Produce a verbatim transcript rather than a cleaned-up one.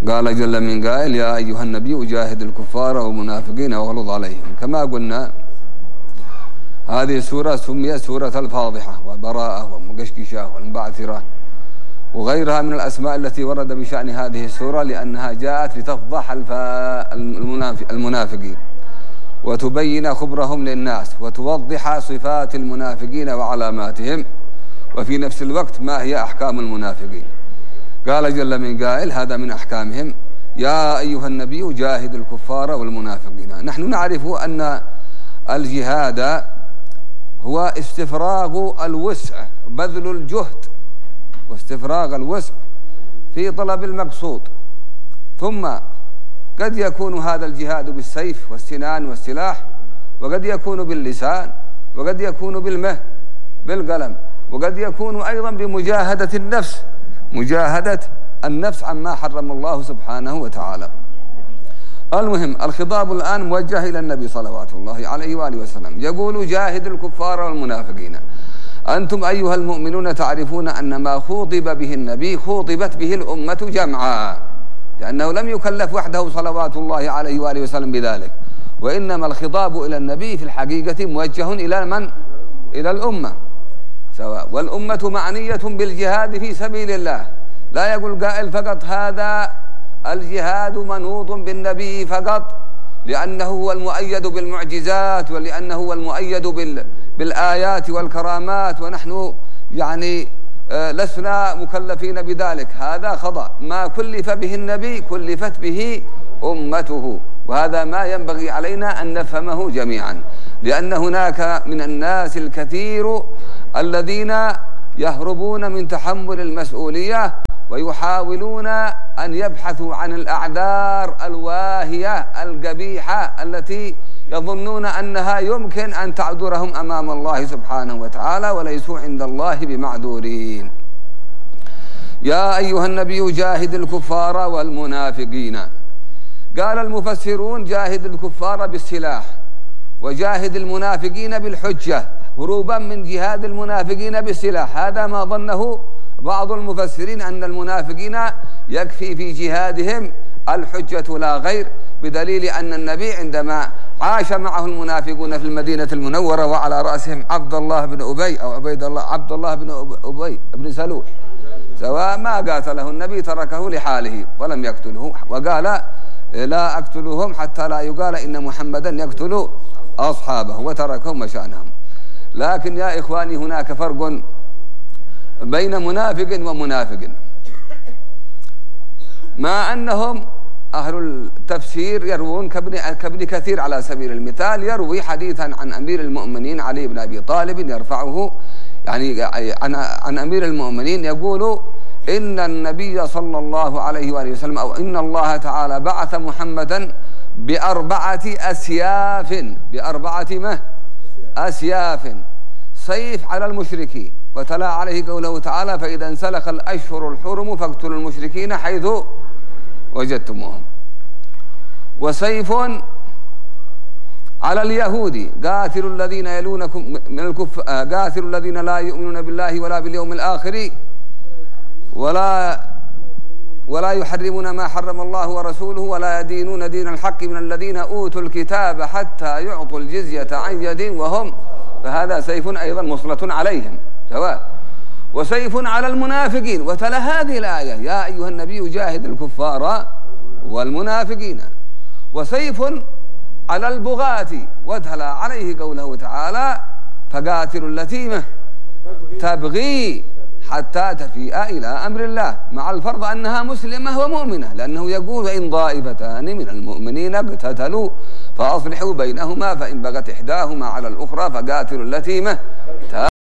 قال جل من قائل يا أيها النبي جاهد الكفار والمنافقين واغلظ عليهم. كما قلنا هذه السورة سميت سورة الفاضحة وبراءة ومقشقشة والمبعثرة وغيرها من الأسماء التي ورد بشأن هذه السورة، لأنها جاءت لتفضح المنافقين وتبين خبرهم للناس وتوضح صفات المنافقين وعلاماتهم، وفي نفس الوقت ما هي أحكام المنافقين. قال جل من قائل هذا من أحكامهم يا أيها النبي جاهد الكفار والمنافقين. نحن نعرف أن الجهاد هو استفراغ الوسع، بذل الجهد واستفراغ الوسع في طلب المقصود، ثم قد يكون هذا الجهاد بالسيف والسنان والسلاح، وقد يكون باللسان، وقد يكون بالمه بالقلم، وقد يكون أيضا بمجاهدة النفس، مجاهدة النفس عما حرم الله سبحانه وتعالى. المهم الخطاب الآن موجه إلى النبي صلوات الله عليه وآله وسلم، يقول جاهد الكفار والمنافقين. أنتم أيها المؤمنون تعرفون أن ما خوضب به النبي خوضبت به الأمة جمعا، لأنه لم يكلف وحده صلوات الله عليه وآله وسلم بذلك، وإنما الخطاب إلى النبي في الحقيقة موجه إلى من؟ إلى الأمة سواء، والأمة معنية بالجهاد في سبيل الله. لا يقول قائل فقط هذا الجهاد منوط بالنبي فقط لأنه هو المؤيد بالمعجزات ولأنه هو المؤيد بالآيات والكرامات ونحن يعني لسنا مكلفين بذلك. هذا خطأ، ما كلف به النبي كلفت به أمته، وهذا ما ينبغي علينا أن نفهمه جميعا، لأن هناك من الناس الكثير الذين يهربون من تحمل المسؤولية ويحاولون أن يبحثوا عن الأعذار الواهية القبيحة التي يظنون أنها يمكن أن تعذرهم أمام الله سبحانه وتعالى، وليسوا عند الله بمعذورين. يا أيها النبي جاهد الكفار والمنافقين. قال المفسرون جاهد الكفار بالسلاح وجاهد المنافقين بالحجة، هروبا من جهاد المنافقين بالسلاح. هذا ما ظنه بعض المفسرين أن المنافقين يكفي في جهادهم الحجة لا غير، بدليل أن النبي عندما عاش معه المنافقون في المدينة المنورة وعلى رأسهم عبد الله بن أبي أو عبيد الله عبد الله بن أبي بن سلول، سواء ما قاتله النبي تركه لحاله ولم يقتله، وقال لا أقتلهم حتى لا يقال إن محمدا يقتل أصحابه، وتركهم مشانهم. لكن يا إخواني هناك فرق بين منافق ومنافق، مع أنهم أهل التفسير يروون كابن, كابن كثير على سبيل المثال يروي حديثا عن أمير المؤمنين علي بن أبي طالب يرفعه يعني عن, عن أمير المؤمنين يقول إن النبي صلى الله عليه وآله وسلم أو إن الله تعالى بعث محمدا بأربعة أسياف بأربعة مه أسياف سيف على المشركين، وتلا عليه قوله تعالى فإذا انسلخ الأشهر الحرم فاقتلوا المشركين حيث وجدتموهم، وسيف على اليهود قاتلوا الذين يلونكم من الكفار قاتلوا الذين لا يؤمنون بالله ولا باليوم الآخر ولا ولا يحرمون ما حرم الله ورسوله ولا يدينون دين الحق من الذين أوتوا الكتاب حتى يعطوا الجزية عن يد وهم، فهذا سيف أيضا مسلط عليهم سواء. وسيف على المنافقين، وتلا هذه الآية يا أيها النبي جاهد الكفار والمنافقين. وسيف على البغاة، وتلا عليه قوله تعالى فقاتلوا التي تبغي حتى تفيء إلى أمر الله، مع الفرض أنها مسلمة ومؤمنة، لأنه يقول إن ضائفتان من المؤمنين اقتتلوا فأصلحوا بينهما فإن بغت إحداهما على الأخرى فقاتلوا التي